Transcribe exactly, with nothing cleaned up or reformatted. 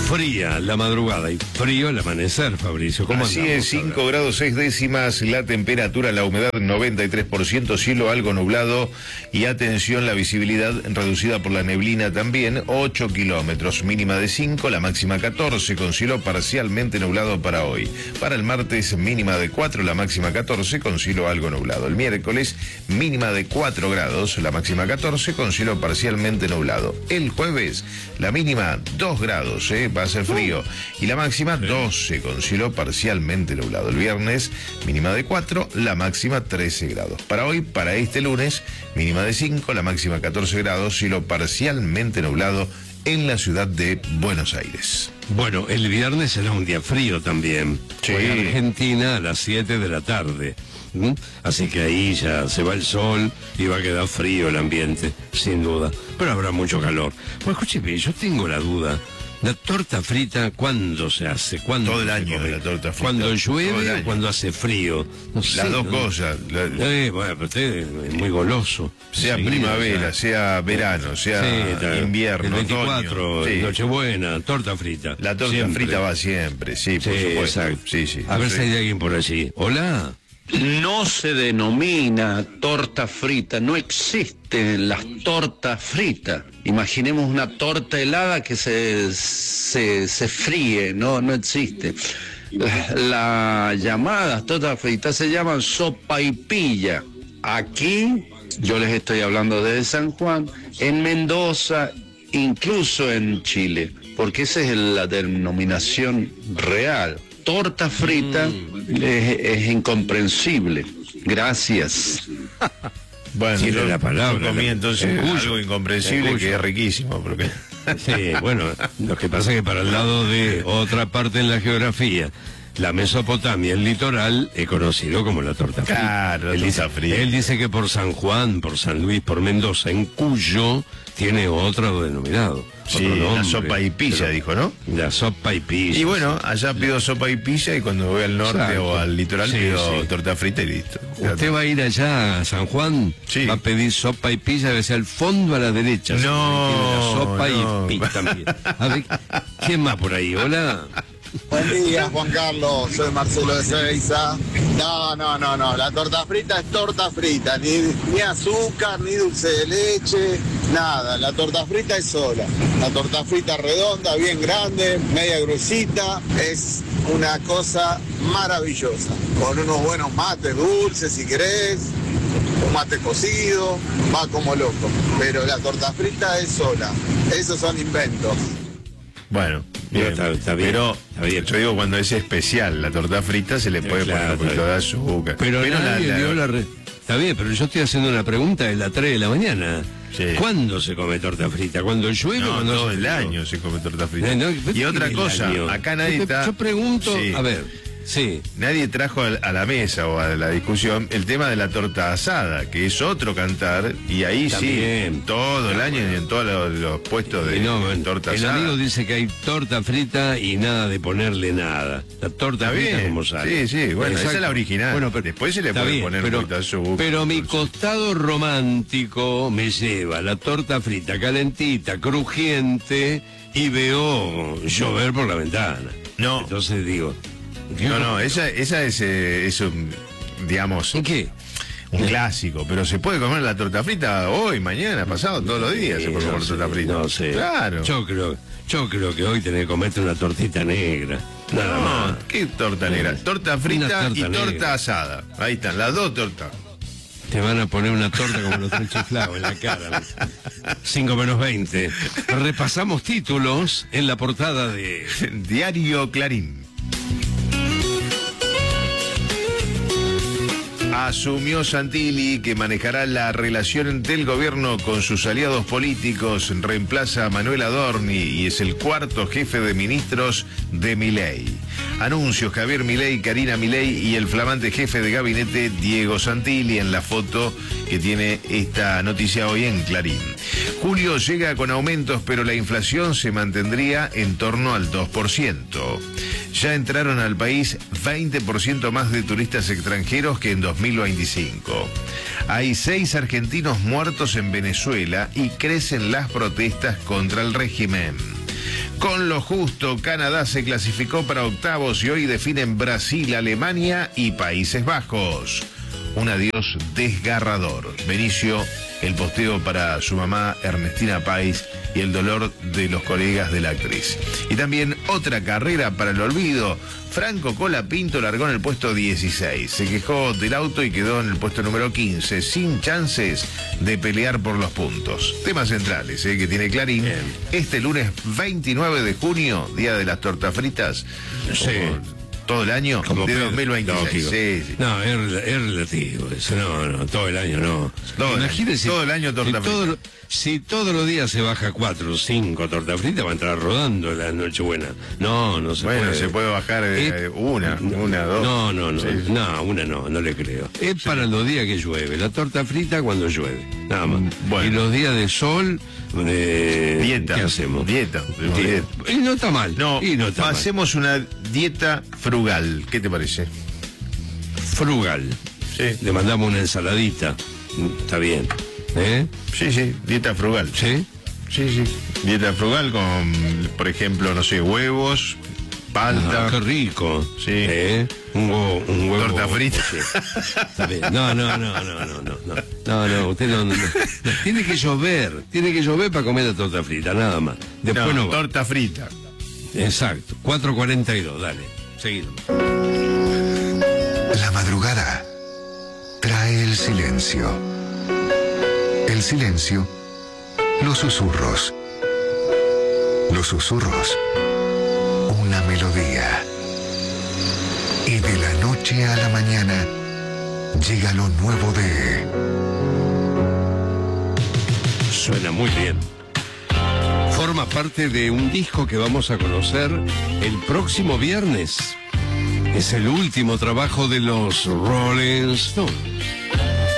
Fría la madrugada y frío el amanecer, Fabricio. ¿Cómo Así andamos es, cinco ahora? grados seis décimas, la temperatura, la humedad noventa y tres por ciento, cielo algo nublado y atención, la visibilidad reducida por la neblina también, ocho kilómetros, mínima de cinco, la máxima catorce, con cielo parcialmente nublado para hoy. Para el martes, mínima de cuatro, la máxima catorce, con cielo algo nublado. El miércoles, mínima de cuatro grados, la máxima catorce, con cielo parcialmente nublado. El jueves, la mínima dos grados, ¿eh? Va a ser frío, y la máxima doce, con cielo parcialmente nublado. El viernes, mínima de cuatro, la máxima trece grados. Para hoy, para este lunes, mínima de cinco, la máxima catorce grados, cielo parcialmente nublado en la ciudad de Buenos Aires. Bueno, el viernes será un día frío también. Sí. Voy a Argentina a las siete de la tarde. ¿Mm? Así que ahí ya se va el sol y va a quedar frío el ambiente, sin duda. Pero habrá mucho calor. Pues escúcheme, yo tengo la duda. ¿La torta frita cuándo se hace? ¿Cuándo Todo el se año come? la torta frita. ¿Cuando Todo el llueve año. o cuando hace frío? No sé, Las dos ¿no? cosas, la- Eh, bueno, pero usted es muy goloso. sea Enseguida primavera, ya. sea verano, sea Sí, está- invierno, el veinticuatro, otoño. Sí. Nochebuena, torta frita. La torta Siempre. frita va siempre, sí, por Sí, supuesto. exacto. Sí, sí. A ver Sí. si hay alguien por allí. Hola. No se denomina torta frita, no existen las tortas fritas. Imaginemos una torta helada que se, se, se fríe, no, no existe. Las la llamadas tortas fritas se llaman sopaipilla. Aquí, yo les estoy hablando desde San Juan, en Mendoza, incluso en Chile, porque esa es la denominación real. Torta frita Mm. es, es incomprensible. Gracias. Bueno, Tiene yo, la palabra, yo comí la- entonces el cuyo. algo incomprensible El cuyo. que es riquísimo, porque Sí, bueno, lo que pasa es que para el lado de otra parte en la geografía, la Mesopotamia, el litoral, es conocido como la torta frita. Claro, la él torta dice, frita. Él dice que por San Juan, por San Luis, por Mendoza, en Cuyo, tiene otro denominado. sí, otro la nombre, sopa y pilla, pero- dijo, ¿no? La sopa y pilla. Y bueno, allá pido sopa y pilla y cuando voy al norte Exacto. o al litoral Sí, pido sí. torta frita y listo. Usted va a ir allá a San Juan, Sí. va a pedir sopa y pilla, debe ser al fondo a la derecha. No, Tiene la sopa no. y pilla también. A ver, ¿quién más por ahí? Hola. Buen día, Juan Carlos. Soy Marcelo de Seiza. No, no, no, no. La torta frita es torta frita. Ni, ni azúcar, ni dulce de leche, nada. La torta frita es sola. La torta frita redonda, bien grande, media gruesita. Es una cosa maravillosa. Con unos buenos mates dulces, si querés. Un mate cocido. Va como loco. Pero la torta frita es sola. Esos son inventos. Bueno, bien. Está- está bien, Pero está bien. yo digo, cuando es especial la torta frita se le puede Claro, poner un poquito está de azúcar. Pero, la- nadie la- dio la re- Está bien, pero yo estoy haciendo una pregunta de las tres de la mañana. Sí. ¿Cuándo se come torta frita? ¿Cuando llueve o No, cuando todo hace el frío? año se come torta frita. Eh, no, y otra el cosa, año. acá nadie yo, está... yo pregunto, Sí. a ver, sí. Nadie trajo al- a la mesa o a la discusión el tema de la torta asada, que es otro cantar, y ahí También. sí, todo el año y en todos los, los puestos de Y no, torta el asada. amigo dice que hay torta frita y nada de ponerle nada. La torta Está frita bien, como sale. sí, sí, bueno, esa Exacto. es la original. Bueno, pero, Después se le está puede bien, poner pero, un poquito de azúcar, Pero mi dulce. costado romántico me lleva la torta frita calentita, crujiente, y veo llover por la ventana. No. Entonces digo... No, no, esa, esa es, eh, es un, digamos, ¿En qué? un clásico, pero se puede comer la torta frita hoy, mañana, pasado, todos los días se puede Eh, comer no torta sé, frita. No sé. Claro. Yo creo, yo creo que hoy tenés que comerte una tortita negra. Nada No, más. ¿qué torta negra? Torta frita Una torta y torta negra. asada. Ahí están, las dos tortas. Te van a poner una torta como los tres chiflados en la cara. cinco menos veinte. Repasamos títulos en la portada de... Diario Clarín. Asumió Santilli, que manejará la relación del gobierno con sus aliados políticos, reemplaza a Manuel Adorni y es el cuarto jefe de ministros de Milei. Anuncios: Javier Milei, Karina Milei y el flamante jefe de gabinete Diego Santilli en la foto que tiene esta noticia hoy en Clarín. Julio llega con aumentos, pero la inflación se mantendría en torno al dos por ciento. Ya entraron al país veinte por ciento más de turistas extranjeros que en dos mil veinticinco. Hay seis argentinos muertos en Venezuela y crecen las protestas contra el régimen. Con lo justo, Canadá se clasificó para octavos y hoy definen Brasil, Alemania y Países Bajos. Un adiós desgarrador. Benicio, el posteo para su mamá Ernestina Pais y el dolor de los colegas de la actriz. Y también otra carrera para el olvido. Franco Colapinto largó en el puesto dieciséis. Se quejó del auto y quedó en el puesto número quince, sin chances de pelear por los puntos. Temas centrales, ¿eh? que tiene Clarín. Bien. Este lunes veintinueve de junio, día de las tortas fritas. Sí. Todo el año como de Pedro, dos mil veintiséis. Sí, sí. No, es, es relativo eso. No, no, todo el año no. Todo Imagínese. Todo el año torta si frita. Todo, si todos los días se baja cuatro o cinco tortas fritas, va a entrar rodando la Nochebuena. No, no se bueno, puede. se puede bajar eh, eh, una, no, una, dos. No, no, no. Sí. No, una no, no le creo. Es sí. para los días que llueve. La torta frita cuando llueve. Nada más. Bueno. Y los días de sol. Eh, dieta. ¿Qué hacemos? Dieta. dieta. dieta. Y no está mal. No, y no está hacemos mal. una dieta frugal. ¿Qué te parece? Frugal. Sí. Le mandamos una ensaladita. Está bien. ¿Eh? Sí, sí, dieta frugal. ¿Sí? Sí, sí. Dieta frugal con, por ejemplo, no sé, huevos, palta. Ah, qué rico. Sí. ¿Eh? Un huevo, un huevo. Torta frita. Sí. Está bien. No, no, no, no, no, no. No, no, no usted no, no, no. Tiene que llover. Tiene que llover para comer la torta frita, nada más. Después no, no torta frita. Exacto. cuatro cuarenta y dos, dale. Seguido. La madrugada trae el silencio. El silencio, los susurros. Los susurros, una melodía. Y de la noche a la mañana llega lo nuevo de... Suena muy bien. Forma parte de un disco que vamos a conocer el próximo viernes. Es el último trabajo de los Rolling Stones.